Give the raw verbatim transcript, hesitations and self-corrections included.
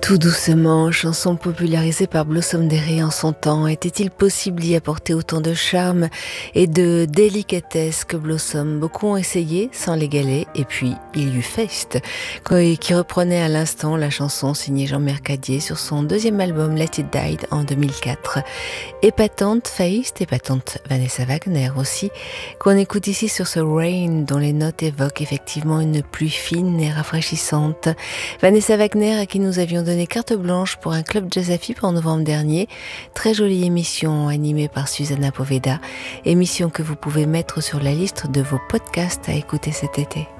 Tout doucement, chanson popularisée par Blossom Dery en son temps, était-il possible d'y apporter autant de charme et de délicatesse que Blossom? Beaucoup ont essayé sans l'égaler, et puis il y eut Feist, qui reprenait à l'instant la chanson signée Jean Mercadier sur son deuxième album Let It Die en deux mille quatre. Épatante Feist, épatante Vanessa Wagner aussi, qu'on écoute ici sur ce Rain dont les notes évoquent effectivement une pluie fine et rafraîchissante. Vanessa Wagner à qui nous avions donné carte blanche pour un club jazz à Fibre en novembre dernier. Très jolie émission animée par Susanna Poveda, émission que vous pouvez mettre sur la liste de vos podcasts à écouter cet été.